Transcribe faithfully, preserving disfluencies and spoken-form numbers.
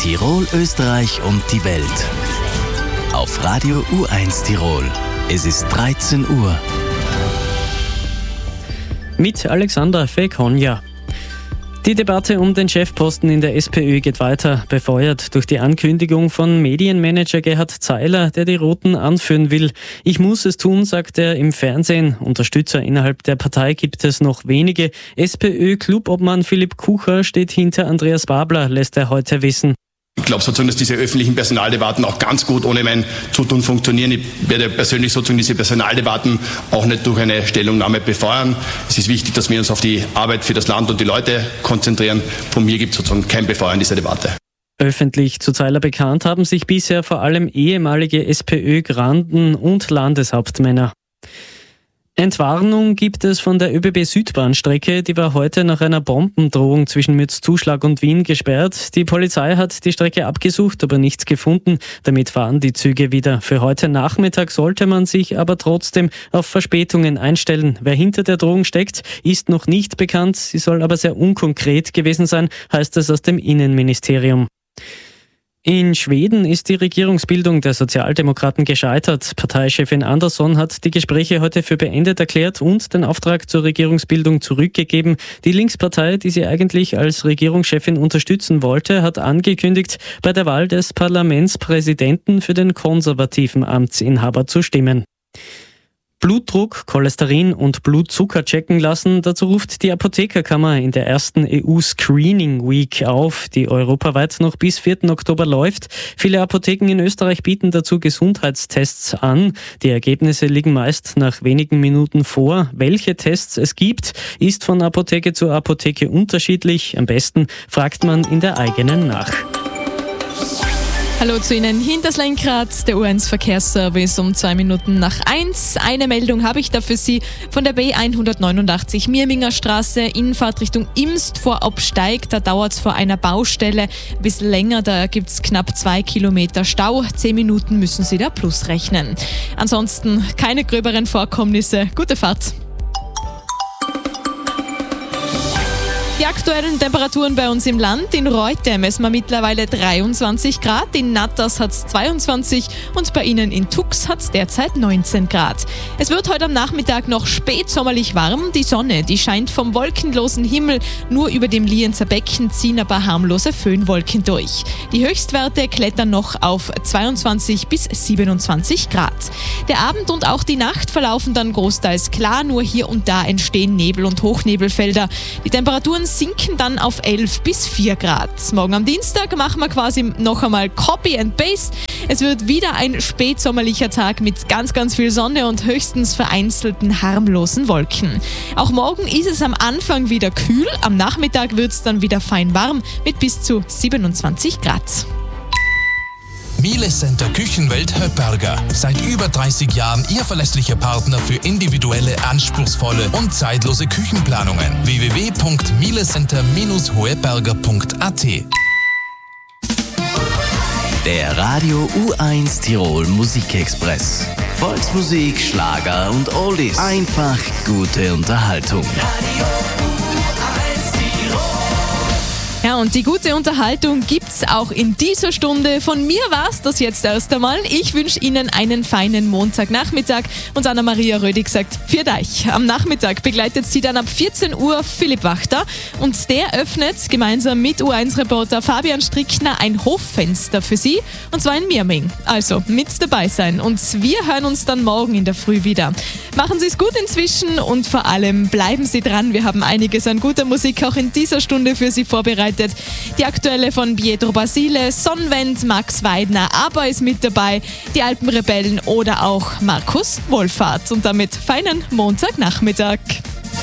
Tirol, Österreich und die Welt. Auf Radio U eins Tirol. Es ist dreizehn Uhr. Mit Alexander Fekonja. Die Debatte um den Chefposten in der SPÖ geht weiter, befeuert durch die Ankündigung von Medienmanager Gerhard Zeiler, der die Roten anführen will. Ich muss es tun, sagt er im Fernsehen. Unterstützer innerhalb der Partei gibt es noch wenige. SPÖ-Clubobmann Philipp Kucher steht hinter Andreas Babler, lässt er heute wissen. Ich glaube sozusagen, dass diese öffentlichen Personaldebatten auch ganz gut ohne mein Zutun funktionieren. Ich werde persönlich sozusagen diese Personaldebatten auch nicht durch eine Stellungnahme befeuern. Es ist wichtig, dass wir uns auf die Arbeit für das Land und die Leute konzentrieren. Von mir gibt es sozusagen kein Befeuern dieser Debatte. Öffentlich zu Zeiler bekannt haben sich bisher vor allem ehemalige SPÖ-Granden und Landeshauptmänner. Entwarnung gibt es von der ÖBB-Südbahnstrecke, die war heute nach einer Bombendrohung zwischen Mürzzuschlag und Wien gesperrt. Die Polizei hat die Strecke abgesucht, aber nichts gefunden. Damit fahren die Züge wieder. Für heute Nachmittag sollte man sich aber trotzdem auf Verspätungen einstellen. Wer hinter der Drohung steckt, ist noch nicht bekannt. Sie soll aber sehr unkonkret gewesen sein, heißt es aus dem Innenministerium. In Schweden ist die Regierungsbildung der Sozialdemokraten gescheitert. Parteichefin Andersson hat die Gespräche heute für beendet erklärt und den Auftrag zur Regierungsbildung zurückgegeben. Die Linkspartei, die sie eigentlich als Regierungschefin unterstützen wollte, hat angekündigt, bei der Wahl des Parlamentspräsidenten für den konservativen Amtsinhaber zu stimmen. Blutdruck, Cholesterin und Blutzucker checken lassen. Dazu ruft die Apothekerkammer in der ersten E U-Screening Week auf, die europaweit noch bis vierten Oktober läuft. Viele Apotheken in Österreich bieten dazu Gesundheitstests an. Die Ergebnisse liegen meist nach wenigen Minuten vor. Welche Tests es gibt, ist von Apotheke zu Apotheke unterschiedlich. Am besten fragt man in der eigenen nach. Hallo zu Ihnen, hinters Lenkrad, der U eins Verkehrsservice um zwei Minuten nach eins. Eine Meldung habe ich da für Sie von der B hundertneunundachtzig Mirminger Straße, Innenfahrt Richtung Imst vor Obsteig. Da dauert es vor einer Baustelle ein bisschen länger, da gibt es knapp zwei Kilometer Stau. Zehn Minuten müssen Sie da plus rechnen. Ansonsten keine gröberen Vorkommnisse. Gute Fahrt. Die aktuellen Temperaturen bei uns im Land. In Reute messen wir mittlerweile dreiundzwanzig Grad, in Natters hat es zweiundzwanzig und bei Ihnen in Tux hat es derzeit neunzehn Grad. Es wird heute am Nachmittag noch spätsommerlich warm. Die Sonne, die scheint vom wolkenlosen Himmel. Nur über dem Lienzer Becken ziehen ein paar harmlose Föhnwolken durch. Die Höchstwerte klettern noch auf zweiundzwanzig bis siebenundzwanzig Grad. Der Abend und auch die Nacht verlaufen dann großteils klar, nur hier und da entstehen Nebel- und Hochnebelfelder. Die Temperaturen sinken dann auf elf bis vier Grad. Morgen am Dienstag machen wir quasi noch einmal Copy and Paste. Es wird wieder ein spätsommerlicher Tag mit ganz, ganz viel Sonne und höchstens vereinzelten harmlosen Wolken. Auch morgen ist es am Anfang wieder kühl, am Nachmittag wird es dann wieder fein warm mit bis zu siebenundzwanzig Grad. Miele Center Küchenwelt Höpperger. Seit über dreißig Jahren Ihr verlässlicher Partner für individuelle, anspruchsvolle und zeitlose Küchenplanungen. w w w punkt mielecenter Bindestrich hoeberger punkt a t. Der Radio U eins Tirol Musikexpress. Volksmusik, Schlager und Oldies. Einfach gute Unterhaltung. Ja, und die gute Unterhaltung gibt's auch in dieser Stunde. Von mir war's das jetzt erst einmal. Ich wünsche Ihnen einen feinen Montagnachmittag und Anna-Maria Rödig sagt, für euch. Am Nachmittag begleitet sie dann ab vierzehn Uhr Philipp Wachter und der öffnet gemeinsam mit U eins Reporter Fabian Strickner ein Hoffenster für Sie und zwar in Mirming. Also mit dabei sein und wir hören uns dann morgen in der Früh wieder. Machen Sie es gut inzwischen und vor allem bleiben Sie dran. Wir haben einiges an guter Musik auch in dieser Stunde für Sie vorbereitet. Die aktuelle von Pietro Basile, Sonnenwend, Max Weidner, aber ist mit dabei, die Alpenrebellen oder auch Markus Wohlfahrt. Und damit feinen Montagnachmittag.